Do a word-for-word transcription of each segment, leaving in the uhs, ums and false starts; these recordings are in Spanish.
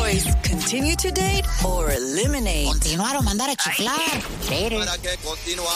choice. Continue to date or eliminate. Continuar o mandar a chiflar. Para que continuar.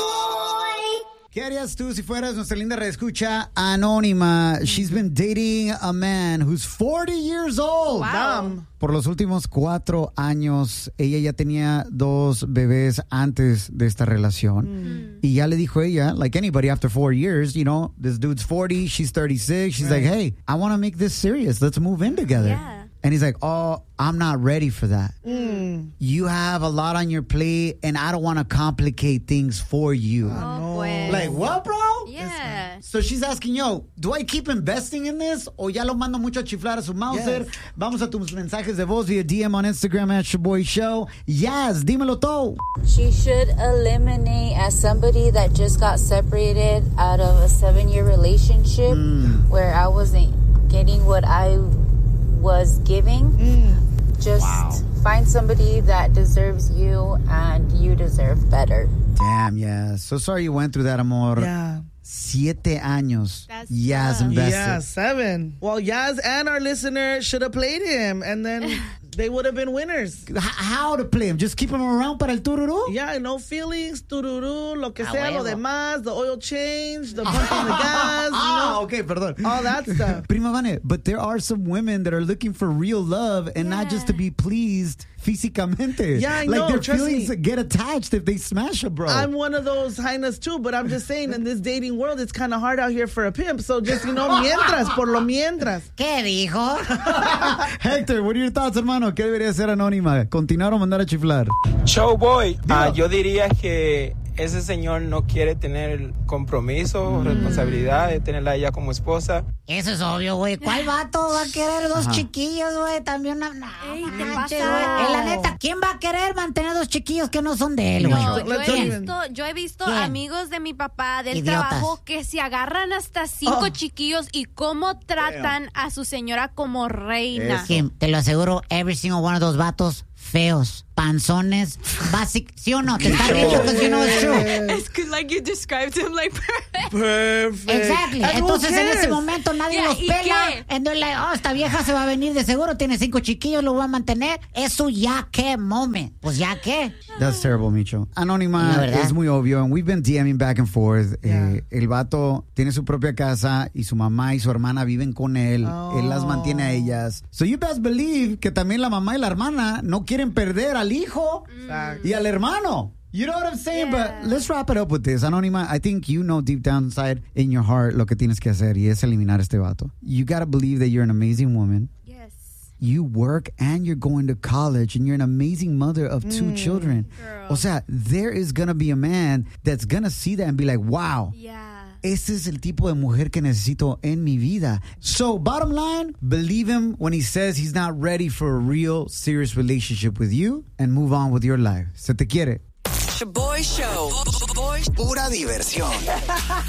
¿Qué harías tú si fueras nuestra linda reescucha anónima? She's been dating a man who's forty years old. Wow. Por los últimos cuatro años, ella ya tenía dos bebés antes de esta relación. Mm. Y ya le dijo ella, like anybody after four years, you know, this dude's forty, she's thirty-six. She's right. like, hey, I want to make this serious. Let's move in together. Yeah. And he's like, oh, I'm not ready for that. Mm. You have a lot on your plate, and I don't want to complicate things for you. Oh, no. Pues. Like, what, bro? Yeah. So she's asking, yo, do I keep investing in this? O ya lo mando mucho a chiflar a su Mauser? Yes. Vamos a tus mensajes de voz via D M on Instagram at Shaboy Show. Yes, dímelo todo. She should eliminate as somebody that just got separated out of a seven-year relationship mm. where I wasn't getting what I was giving. Mm. Just wow. find somebody that deserves you and you deserve better. Damn, yeah. So sorry you went through that, amor. Yeah. Siete años. That's Yaz tough. invested. Yeah, seven. Well, Yaz and our listener should have played him, and then they would have been winners. H- how to play him? Just keep him around para el tururú? Yeah, no feelings, tururú, lo que Ah, sea, huevo. lo demás, the oil change, the pump on the gas, you know, Ah, okay, perdón. all that stuff. Prima Vane, but there are some women that are looking for real love and Yeah. not just to be pleased físicamente. Yeah, I like know, their trust feelings me. get attached if they smash a bro. I'm one of those hyenas too, but I'm just saying, in this dating world, it's kind of hard out here for a pimp. So just, you know, mientras, por lo mientras. ¿Qué dijo? Hector, what are your thoughts, hermano? ¿Qué debería ser anónima? ¿Continuar o mandar a chiflar? Showboy, ah, yo diría que ese señor no quiere tener compromiso, mm. responsabilidad de tenerla a ella como esposa. Eso es obvio, güey. ¿Cuál vato va a querer dos Ajá. chiquillos, güey? También una... No, Ey, ¿qué manches, pasa? güey. En la neta, ¿quién va a querer mantener dos chiquillos que no son de él, güey? No, yo Let's he even- visto, yo he visto ¿Quién? amigos de mi papá del Idiotas. trabajo que se agarran hasta cinco Oh. chiquillos y cómo tratan a su señora como reina. Kim, te lo aseguro, every single one of those vatos feos, panzones, basic, ¿sí o no? Te está riendo because you know it's true. It's good, like you described him like perfect. Perfect. Exactly. And who Entonces en ese cares? momento nadie Yeah, los ¿y pela. qué? And they're like, oh, esta vieja se va a venir de seguro, tiene cinco chiquillos, lo va a mantener. Eso ya qué moment. Pues ya qué. That's terrible, Micho. Anónima La verdad. es muy obvio. And we've been DMing back and forth. Yeah. Eh, el vato tiene su propia casa y su mamá y su hermana viven con él. Oh. Él las mantiene a ellas. So you best believe que también la mamá y la hermana no quieren perder al hijo Exacto. y al hermano. You know what I'm saying? Yeah. But let's wrap it up with this. Anónima, I think you know deep down inside in your heart lo que tienes que hacer y es eliminar este vato. You gotta believe that you're an amazing woman. Yes. You work and you're going to college and you're an amazing mother of two children. Girl. O sea, there is going to be a man that's going to see that and be like, wow, Yeah. ese es el tipo de mujer que necesito en mi vida. So, bottom line, believe him when he says he's not ready for a real serious relationship with you and move on with your life. Se te quiere. Shaboy Show. Pura diversión.